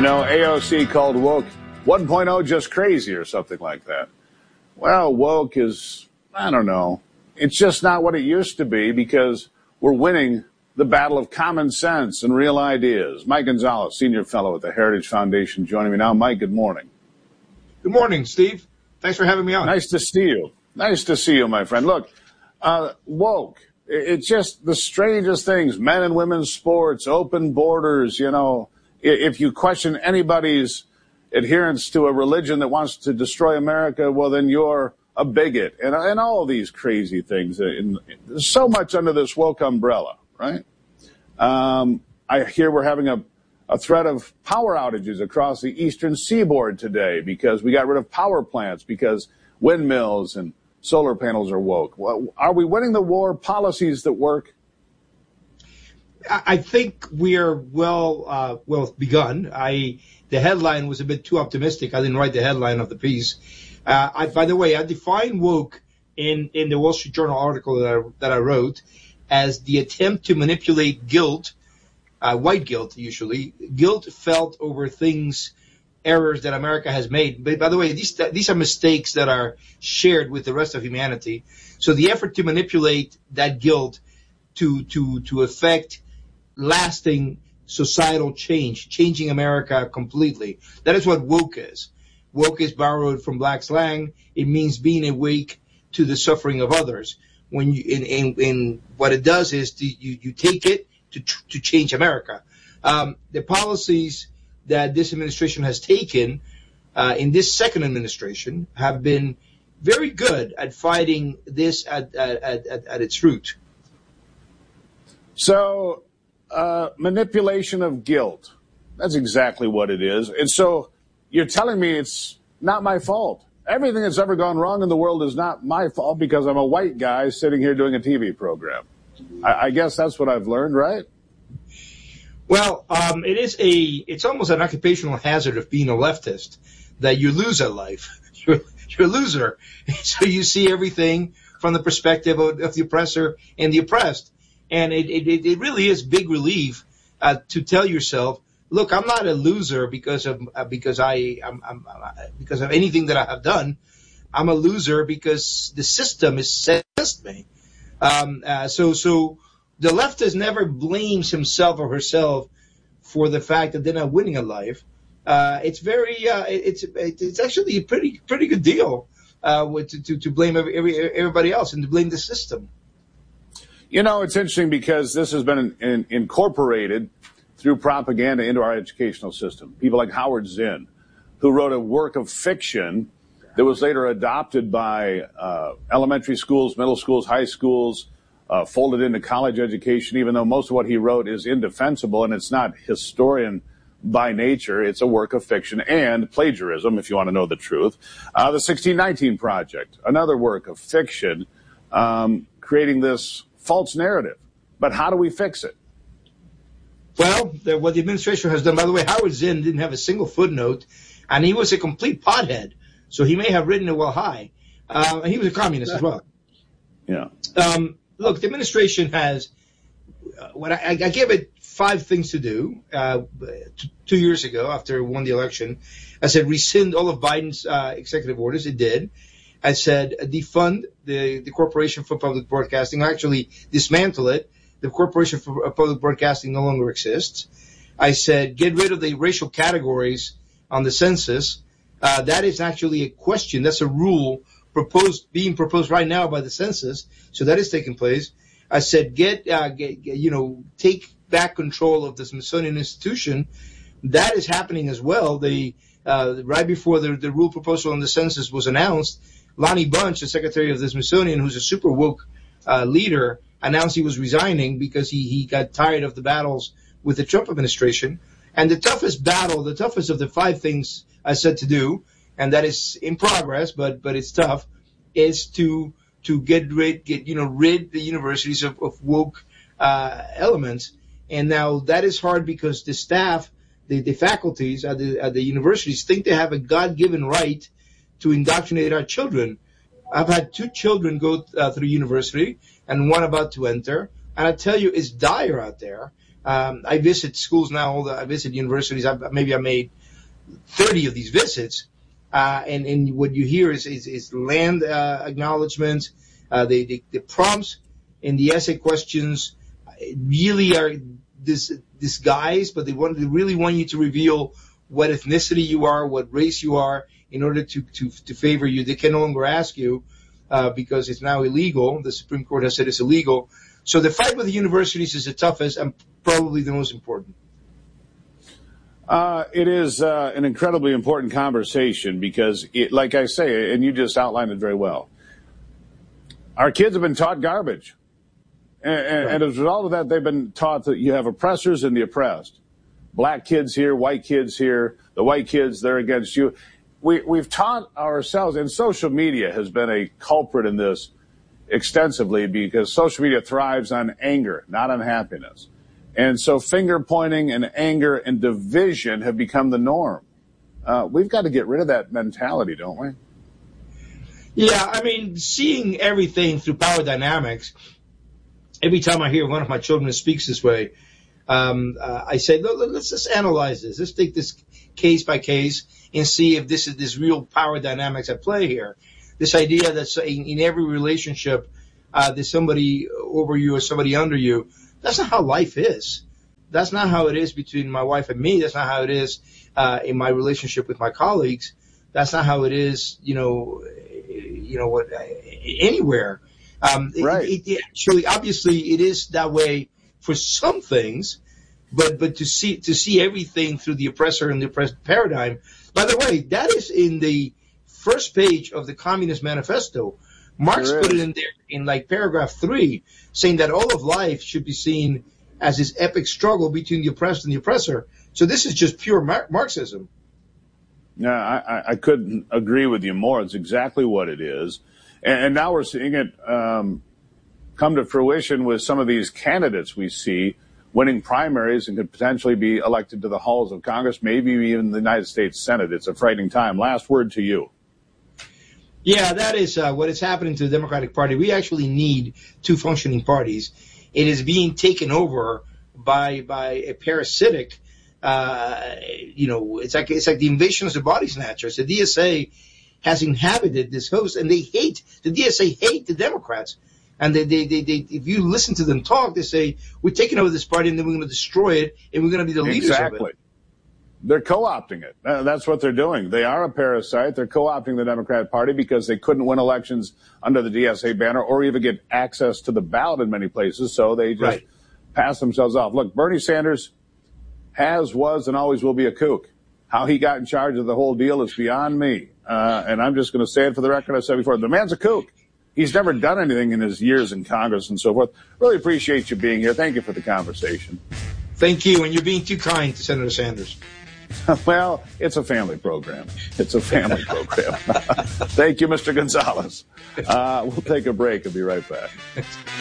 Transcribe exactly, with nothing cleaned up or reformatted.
You know, A O C called woke one point oh just crazy or something like that. Well, woke is, I don't know. It's just not what it used to be because we're winning the battle of common sense and real ideas. Mike Gonzalez, Senior Fellow at the Heritage Foundation, joining me now. Mike, good morning. Good morning, Steve. Thanks for having me on. Nice to see you. Nice to see you, my friend. Look, uh, woke, it's just the strangest things. Men and women's sports, open borders, you know. If you question anybody's adherence to a religion that wants to destroy America, well, then you're a bigot. And, and all these crazy things. And there's so much under this woke umbrella, right? Um, I hear we're having a, a threat of power outages across the eastern seaboard today because we got rid of power plants because windmills and solar panels are woke. Well, are we winning the war? Policies that work? I think we are well uh, well begun. I the headline was a bit too optimistic. I didn't write the headline of the piece. Uh, I, by the way, I define woke in, in the Wall Street Journal article that I, that I wrote as the attempt to manipulate guilt, uh, white guilt usually, guilt felt over things, errors that America has made. But by the way, these these are mistakes that are shared with the rest of humanity. So the effort to manipulate that guilt to to to affect lasting societal change, changing America completely. That is what woke is. Woke is borrowed from black slang. It means being awake to the suffering of others. When you, in, in, in what it does is to, you, you take it to to change America. Um, the policies that this administration has taken uh, in this second administration have been very good at fighting this at at, at, at its root. So. Uh, manipulation of guilt. That's exactly what it is. And so you're telling me it's not my fault. Everything that's ever gone wrong in the world is not my fault because I'm a white guy sitting here doing a T V program. I, I guess that's what I've learned, right? Well, um, it is a, it's almost an occupational hazard of being a leftist that you lose at life. You're, you're a loser. So you see everything from the perspective of, of the oppressor and the oppressed. And it, it, it really is big relief uh, to tell yourself, look, I'm not a loser because of uh, because I I'm, I'm, uh, because of anything that I have done. I'm a loser because the system is set against me. Um, uh, so so the leftist never blames himself or herself for the fact that they're not winning in life. Uh, it's very uh, it's it's actually a pretty pretty good deal uh, to, to to blame every, every, everybody else and to blame the system. You know, it's interesting because this has been in, in, incorporated through propaganda into our educational system. People like Howard Zinn, who wrote a work of fiction that was later adopted by uh, elementary schools, middle schools, high schools, uh, folded into college education, even though most of what he wrote is indefensible and it's not historian by nature. It's a work of fiction and plagiarism, if you want to know the truth. Uh, the sixteen nineteen Project, another work of fiction, um, creating this false narrative. But how do we fix it? Well, the, what the administration has done, by the way, Howard Zinn didn't have a single footnote, and he was a complete pothead, so he may have written it well high. Uh, and he was a communist as well. Yeah. Um, look, the administration has, uh, what I, I gave it five things to do uh, t- two years ago after it won the election. I said rescind all of Biden's uh, executive orders. It did. I said defund the, the Corporation for Public Broadcasting, actually dismantle it. The Corporation for Public Broadcasting no longer exists. I said get rid of the racial categories on the census. Uh, that is actually a question. That's a rule proposed, being proposed right now by the census. So that is taking place. I said get, uh, get, get you know, take back control of the Smithsonian Institution. That is happening as well. The, uh, right before the, the rule proposal on the census was announced, Lonnie Bunch, the secretary of the Smithsonian, who's a super woke uh, leader, announced he was resigning because he, he got tired of the battles with the Trump administration. And the toughest battle, the toughest of the five things I said to do, and that is in progress, but but it's tough, is to to get rid, get you know, rid the universities of, of woke uh, elements. And now that is hard because the staff, the, the faculties at the at the universities think they have a God-given right to indoctrinate our children. I've had two children go uh, through university and one about to enter. And I tell you, it's dire out there. Um, I visit schools now. All the, I visit universities. I, maybe I made thirty of these visits, uh, and and what you hear is is, is land uh, acknowledgments. Uh, the, the the prompts in the essay questions really are dis, disguised, but they want they really want you to reveal what ethnicity you are, what race you are, in order to to to favor you. They can no longer ask you uh, because it's now illegal. The Supreme Court has said it's illegal. So the fight with the universities is the toughest and probably the most important. Uh, it is uh, an incredibly important conversation because, it, like I say, and you just outlined it very well, our kids have been taught garbage. And, and, Right. and as a result of that, they've been taught that you have oppressors and the oppressed. Black kids here, white kids here, the white kids, they're against you. We, we've taught ourselves, and social media has been a culprit in this extensively because social media thrives on anger, not on happiness. And so finger pointing and anger and division have become the norm. Uh, we've got to get rid of that mentality, don't we? Yeah, I mean, seeing everything through power dynamics, every time I hear one of my children speaks this way, um, uh, I say, Look, let's just analyze this. Let's take this case by case and see if this is this real power dynamics at play here. This idea that in, in every relationship, uh, there's somebody over you or somebody under you. That's not how life is. That's not how it is between my wife and me. That's not how it is uh, in my relationship with my colleagues. That's not how it is, you know, you know what, anywhere. Um, right. It, it, actually, obviously, it is that way for some things, but but to see to see everything through the oppressor and the oppressed paradigm. By the way, that is in the first page of the Communist Manifesto. Marx Sure put is. it in there in like paragraph three, saying that all of life should be seen as this epic struggle between the oppressed and the oppressor. So this is just pure Mar- Marxism. Yeah, I, I couldn't agree with you more. It's exactly what it is. And, and now we're seeing it um, come to fruition with some of these candidates we see winning primaries and could potentially be elected to the halls of Congress, maybe even the United States Senate. It's a frightening time. Last word to you. Yeah, that is uh, what is happening to the Democratic Party. We actually need two functioning parties. It is being taken over by by a parasitic. Uh, you know, it's like it's like the invasion of the body snatchers. The D S A has inhabited this host, and they hate the D S A hate the Democrats. And they, they, they, they, if you listen to them talk, they say we're taking over this party, and then we're going to destroy it, and we're going to be the leaders Exactly. of it. They're co-opting it. Uh, That's what they're doing. They are a parasite. They're co-opting the Democratic Party because they couldn't win elections under the D S A banner or even get access to the ballot in many places, so they just Right. pass themselves off. Look, Bernie Sanders has, was, and always will be a kook. How he got in charge of the whole deal is beyond me. Uh, and I'm just going to say it for the record. I've said before, the man's a kook. He's never done anything in his years in Congress and so forth. Really appreciate you being here. Thank you for the conversation. Thank you, and you're being too kind to Senator Sanders. Well, it's a family program. It's a family program. Thank you, Mister Gonzalez. Uh, we'll take a break and be right back.